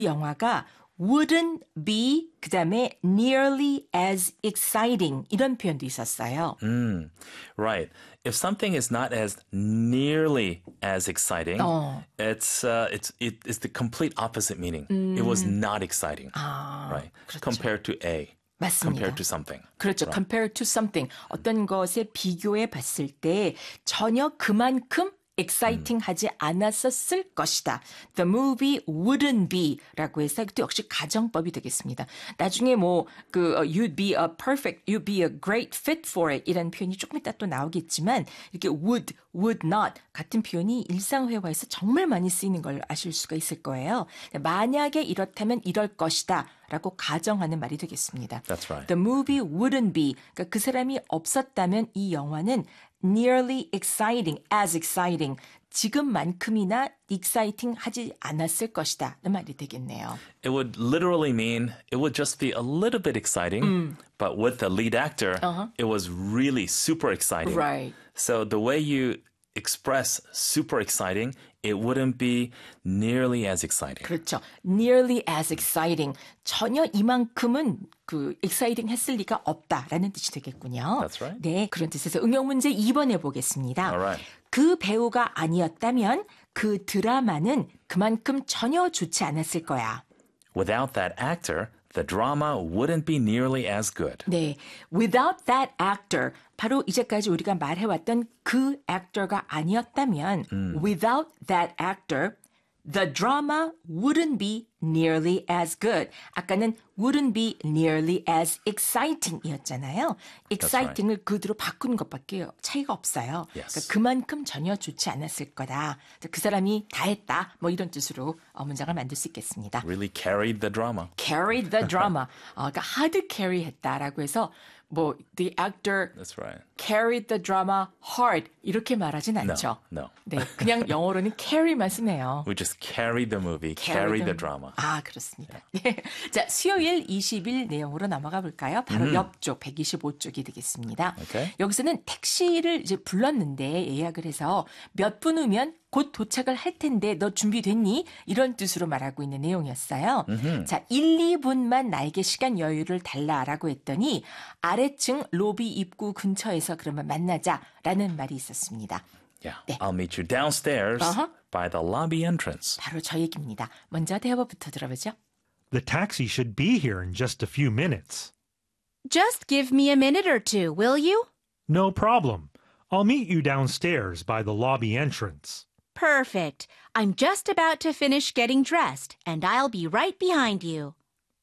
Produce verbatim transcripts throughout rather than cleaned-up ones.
영화가 wouldn't be 그다음에 nearly as exciting 이런 표현도 있었어요. Mm, right. If something is not as nearly as exciting, 어. it's uh, it's it, it's the complete opposite meaning. It was not exciting, 아, right? 그렇죠. Compared to A, 맞습니다. compared to something. 그렇죠. Right. Compared to something. 어떤 것에 비교해 봤을 때 전혀 그만큼 exciting하지 않았었을 것이다. The movie wouldn't be 라고 해서 이것도 역시 가정법이 되겠습니다. 나중에 뭐 그 you'd be a perfect, you'd be a great fit for it 이라는 표현이 조금 이따 또 나오겠지만 이렇게 would, would not 같은 표현이 일상회화에서 정말 많이 쓰이는 걸 아실 수가 있을 거예요. 만약에 이렇다면 이럴 것이다 라고 가정하는 말이 되겠습니다. That's right. The movie wouldn't be 그러니까 그 사람이 없었다면 이 영화는 nearly exciting, as exciting 지금만큼이나 exciting 하지 않았을 것이다 라는 말이 되겠네요. It would literally mean it would just be a little bit exciting, 음. but with the lead actor, Uh-huh. it was really super exciting. Right. So the way you express super exciting, it wouldn't be nearly as exciting. 그렇죠. Nearly as exciting. 전혀 이만큼은 그 exciting 했을 리가 없다라는 뜻이 되겠군요. That's right. 네, 그런 뜻에서 응용 문제 이 번 해보겠습니다. Alright. 그 배우가 아니었다면 그 드라마는 그만큼 전혀 좋지 않았을 거야. Without that actor, the drama wouldn't be nearly as good. 네, without that actor, 바로 이제까지 우리가 말해왔던 그 actor가 아니었다면 음. without that actor, the drama wouldn't be nearly as good. 아까는 wouldn't be nearly as exciting이었잖아요. exciting을 right. 그대로 바꾸는 것밖에 차이가 없어요. Yes. 그러니까 그만큼 전혀 좋지 않았을 거다. 그 사람이 다 했다. 뭐 이런 뜻으로 문장을 만들 수 있겠습니다. Really carried the drama. carried the drama. 어, 그러니까 hard carry 했다라고 해서 뭐 the actor That's right. carried the drama hard 이렇게 말하진 No, 않죠. no. 네, 그냥 영어로는 carry만 쓰네요. We just carried the movie, carried the drama. 아, 그렇습니다. 네. 자, 수요일 이십 일 내용으로 넘어가 볼까요? 바로 음. 옆쪽 백이십오 쪽이 되겠습니다. Okay. 여기서는 택시를 이제 불렀는데 예약을 해서 몇 분 후면 곧 도착을 할 텐데 너 준비됐니? 이런 뜻으로 말하고 있는 내용이었어요. 음흠. 자, 일, 이 분만 나에게 시간 여유를 달라라고 했더니 아래층 로비 입구 근처에서 그러면 만나자라는 말이 있었습니다. Yeah, 네. I'll meet you downstairs Uh-huh. by the lobby entrance. 바로 저 얘기입니다. 먼저 대화부터 들어보죠. The taxi should be here in just a few minutes. Just give me a minute or two, will you? No problem. I'll meet you downstairs by the lobby entrance. Perfect. I'm just about to finish getting dressed, and I'll be right behind you.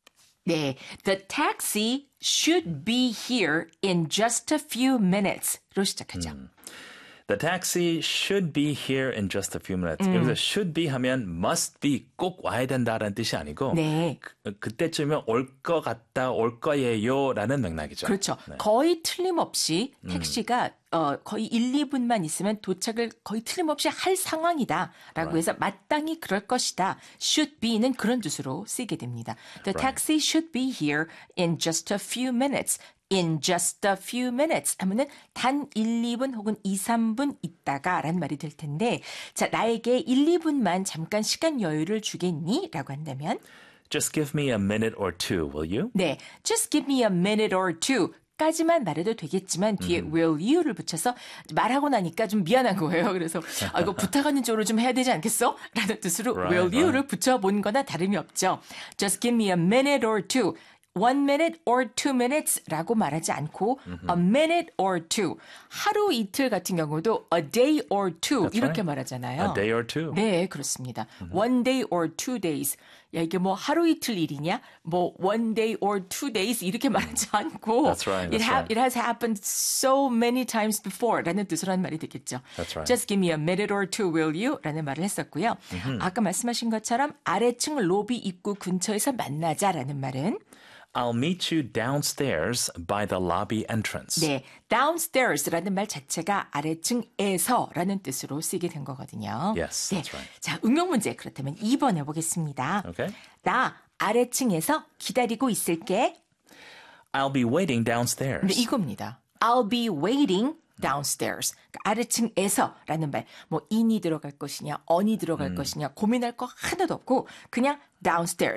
네, the taxi should be here in just a few minutes로 시작하죠. 음. The taxi should be here in just a few minutes. 음. 여기서 should be 하면 must be 꼭 와야 된다라는 뜻이 아니고 네. 그, 그때쯤이면 올 것 같다, 올 거예요라는 맥락이죠. 그렇죠. 네. 거의 틀림없이 택시가 어, 거의 일, 이 분만 있으면 도착을 거의 틀림없이 할 상황이다라고 Right. 해서 마땅히 그럴 것이다. should be는 그런 뜻으로 쓰이게 됩니다. The Right. taxi should be here in just a few minutes. In just a few minutes 하면은 단 일, 이 분 혹은 이, 삼 분 있다가 라는 말이 될 텐데 자 나에게 일, 이 분만 잠깐 시간 여유를 주겠니? 라고 한다면 Just give me a minute or two, will you? 네, just give me a minute or two 까지만 말해도 되겠지만 뒤에 음. will you를 붙여서 말하고 나니까 좀 미안한 거예요. 그래서 아, 이거 부탁하는 쪽으로 좀 해야 되지 않겠어? 라는 뜻으로 Right, will you를 right. 붙여본 거나 다름이 없죠. Just give me a minute or two. one minute or two minutes 라고 말하지 않고 a minute or two. 하루 이틀 같은 경우도 a day or two That's 이렇게 right. 말하잖아요. A day or two. 네, 그렇습니다. one day or two days. 야, 이게 뭐 하루 이틀 일이냐? 뭐 one day or two days 이렇게 말하지 않고 That's right, it, that's ha- right. it has happened so many times before 라는 뜻으로 한 말이 되겠죠. That's right. Just give me a minute or two, will you? 라는 말을 했었고요. 아까 말씀하신 것처럼 아래층 로비 입구 근처에서 만나자라는 말은 I'll meet you downstairs by the lobby entrance. 네, downstairs라는 말 자체가 아래층에서라는 뜻으로 쓰이게 된 거거든요. Yes, 네, that's right. 자, 응용 문제 그렇다면 이 번 해보겠습니다. Okay. 나 아래층에서 기다리고 있을게. I'll be waiting downstairs. 네, 이겁니다. I'll be waiting downstairs. 그러니까 아래층에서라는 말. 뭐 in이 들어갈 것이냐, on이 들어갈 것이냐 고민할 거 하나도 없고 그냥 downstairs.